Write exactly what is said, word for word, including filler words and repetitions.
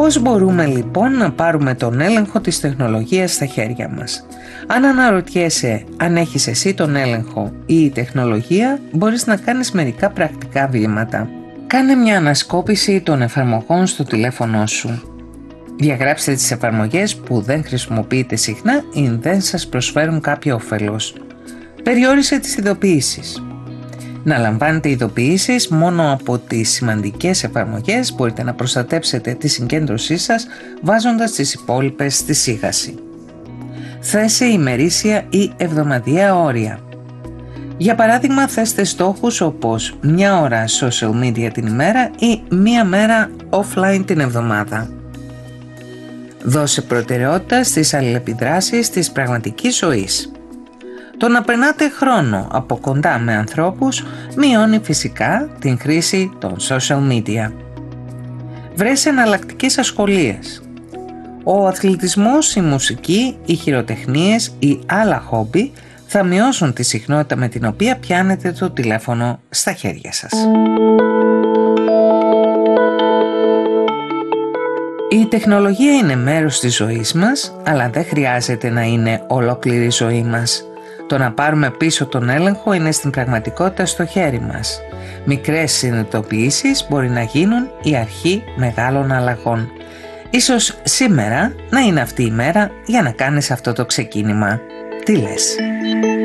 Πώς μπορούμε λοιπόν να πάρουμε τον έλεγχο της τεχνολογίας στα χέρια μας? Αν αναρωτιέσαι αν έχεις εσύ τον έλεγχο ή η τεχνολογία, μπορείς να κάνεις μερικά πρακτικά βήματα. Κάνε μια ανασκόπηση των εφαρμογών στο τηλέφωνο σου. Διαγράψτε τις εφαρμογές που δεν χρησιμοποιείτε συχνά ή δεν σας προσφέρουν κάποιο όφελος. Περιόρισε τις ειδοποιήσεις. Να λαμβάνετε ειδοποιήσεις μόνο από τις σημαντικές εφαρμογές. Μπορείτε να προστατέψετε τη συγκέντρωσή σας βάζοντας τις υπόλοιπες στη σίγαση. Θέσε ημερήσια ή εβδομαδιαία όρια. Για παράδειγμα, θέστε στόχους όπως μια ώρα social media την ημέρα ή μία μέρα offline την εβδομάδα. Δώσε προτεραιότητα στις αλληλεπιδράσεις της πραγματικής ζωής. Το να περνάτε χρόνο από κοντά με ανθρώπους μειώνει φυσικά την χρήση των social media. Βρες εναλλακτικές ασχολίες. Ο αθλητισμός, η μουσική, οι χειροτεχνίες ή άλλα χόμπι θα μειώσουν τη συχνότητα με την οποία πιάνετε το τηλέφωνο στα χέρια σας. Η τεχνολογία είναι μέρος της ζωής μας, αλλά δεν χρειάζεται να είναι ολόκληρη η ζωή μας. Το να πάρουμε πίσω τον έλεγχο είναι στην πραγματικότητα στο χέρι μας. Μικρές συνειδητοποιήσεις μπορεί να γίνουν η αρχή μεγάλων αλλαγών. Ίσως σήμερα να είναι αυτή η μέρα για να κάνεις αυτό το ξεκίνημα. Τι λες?